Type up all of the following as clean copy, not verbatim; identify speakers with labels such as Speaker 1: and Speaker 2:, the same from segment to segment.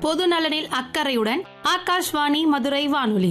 Speaker 1: பொது நலனில் அக்கறையுடன் ஆகாஷ்வாணி மதுரை வானொலி.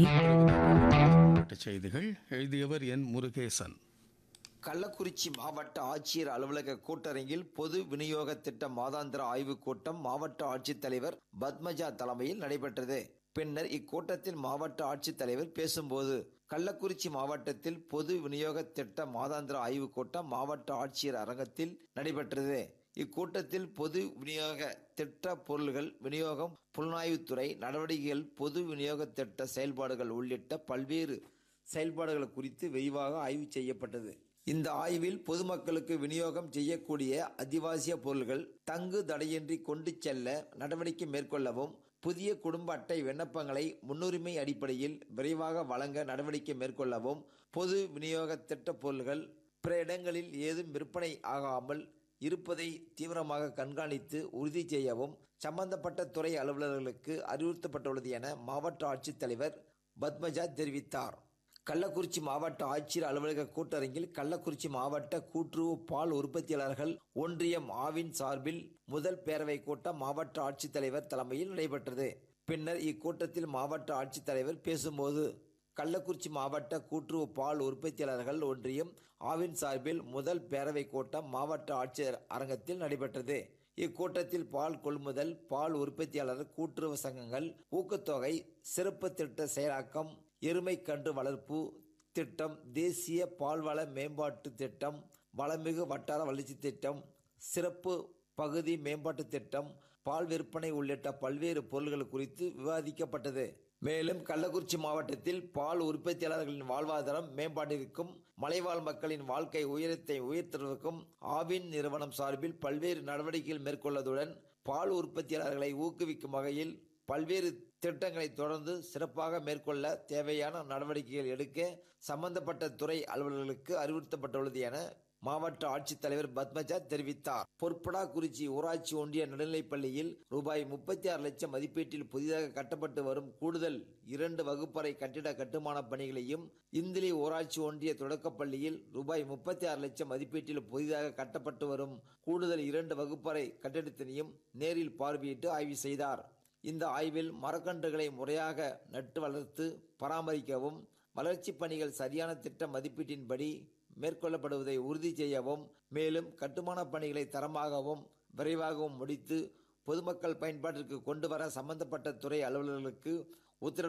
Speaker 2: செய்திகள் எழுதியவர் என் முருகேசன்.
Speaker 3: கள்ளக்குறிச்சி மாவட்ட ஆட்சியர் அலுவலக கூட்டரங்கில் பொது விநியோக திட்ட மாதாந்திர ஆய்வுக் கூட்டம் மாவட்ட ஆட்சித்தலைவர் பத்மஜா தலைமையில் நடைபெற்றது. பின்னர் இக்கூட்டத்தில் மாவட்ட ஆட்சித்தலைவர் பேசும்போது, கள்ளக்குறிச்சி மாவட்டத்தில் பொது விநியோக திட்ட மாதாந்திர ஆய்வுக் கூட்டம் மாவட்ட ஆட்சியர் அரங்கத்தில் நடைபெற்றது. இக்கூட்டத்தில் பொது விநியோக திட்ட பொருள்கள் விநியோகம், புலனாய்வுத்துறை நடவடிக்கைகள், பொது விநியோக திட்ட செயல்பாடுகள் உள்ளிட்ட பல்வேறு செயல்பாடுகள் குறித்து விரிவாக ஆய்வு செய்யப்பட்டது. இந்த ஆய்வில் பொதுமக்களுக்கு விநியோகம் செய்யக்கூடிய அத்தியாவசிய பொருள்கள் தங்கு தடையின்றி கொண்டு செல்ல நடவடிக்கை மேற்கொள்ளவும், புதிய குடும்ப அட்டை விண்ணப்பங்களை முன்னுரிமை அடிப்படையில் விரைவாக வழங்க நடவடிக்கை மேற்கொள்ளவும், பொது விநியோக திட்ட பொருள்கள் பிற இடங்களில் ஏதும் விற்பனை ஆகாமல் இருப்பதை தீவிரமாக கண்காணித்து உறுதி செய்யவும் சம்பந்தப்பட்ட துறை அலுவலர்களுக்கு அறிவுறுத்தப்பட்டுள்ளது என மாவட்ட ஆட்சித்தலைவர் பத்மஜா தெரிவித்தார். கள்ளக்குறிச்சி மாவட்ட ஆட்சியர் அலுவலக கூட்டரங்கில் கள்ளக்குறிச்சி மாவட்ட கூட்டுறவு பால் உற்பத்தியாளர்கள் ஒன்றியம் ஆவின் சார்பில் முதல் பேரவை கூட்டம் மாவட்ட ஆட்சித்தலைவர் தலைமையில் நடைபெற்றது. பின்னர் இக்கூட்டத்தில் மாவட்ட ஆட்சித்தலைவர் பேசும்போது, கள்ளக்குறிச்சி மாவட்ட கூட்டுறவு பால் உற்பத்தியாளர்கள் ஒன்றியம் ஆவின் சார்பில் முதல் பேரவை கூட்டம் மாவட்ட ஆட்சியர் அரங்கத்தில் நடைபெற்றது. இக்கூட்டத்தில் பால் கொள்முதல், பால் உற்பத்தியாளர் கூட்டுறவு சங்கங்கள் ஊக்கத்தொகை, சிறப்பு திட்ட செயலாக்கம், எருமை கன்று வளர்ப்பு திட்டம், தேசிய பால்வள மேம்பாட்டு திட்டம், வளமிகு வட்டார வளர்ச்சி திட்டம், சிறப்பு பகுதி மேம்பாட்டு திட்டம், பால் விற்பனை உள்ளிட்ட பல்வேறு பொருள்கள் குறித்து விவாதிக்கப்பட்டது. மேலும் கள்ளக்குறிச்சி மாவட்டத்தில் பால் உற்பத்தியாளர்களின் வாழ்வாதாரம் மேம்பாட்டிற்கும் மலைவாழ் மக்களின் வாழ்க்கை உயரத்தை உயர்த்துவதற்கும் ஆவின் நிறுவனம் சார்பில் பல்வேறு நடவடிக்கைகள் மேற்கொள்வதுடன் பால் உற்பத்தியாளர்களை ஊக்குவிக்கும் வகையில் பல்வேறு திட்டங்களை தொடர்ந்து சிறப்பாக மேற்கொள்ள தேவையான நடவடிக்கைகள் எடுக்க சம்பந்தப்பட்ட துறை அலுவலர்களுக்கு அறிவுறுத்தப்பட்டுள்ளது என மாவட்ட ஆட்சித்தலைவர் பத்மஜா தெரிவித்தார். பொற்படாக்குறிச்சி ஊராட்சி ஒன்றிய நடுநிலைப்பள்ளியில் ரூபாய் 36 லட்சம் மதிப்பீட்டில் புதிதாக கட்டப்பட்டு வரும் கூடுதல் 2 வகுப்பறை கட்டிட கட்டுமான பணிகளையும், இந்திலி ஊராட்சி ஒன்றிய தொடக்கப்பள்ளியில் ரூபாய் 36 லட்சம் மதிப்பீட்டில் புதிதாக கட்டப்பட்டு வரும் கூடுதல் 2 வகுப்பறை கட்டிடத்தினையும் நேரில் பார்வையிட்டு ஆய்வு செய்தார். இந்த ஆய்வில் மரக்கன்றுகளை முறையாக நட்டு வளர்த்து பராமரிக்கவும், வளர்ச்சி பணிகள் சரியான திட்ட மதிப்பீட்டின்படி மேற்கொள்ளப்படுவதை உறுதி செய்யவும், மேலும் கட்டுமான பணிகளை தரமாகவும் விரைவாகவும் முடித்து பொதுமக்கள் பயன்பாட்டிற்கு கொண்டு வர சம்பந்தப்பட்ட துறை அலுவலர்களுக்கு உத்தரவு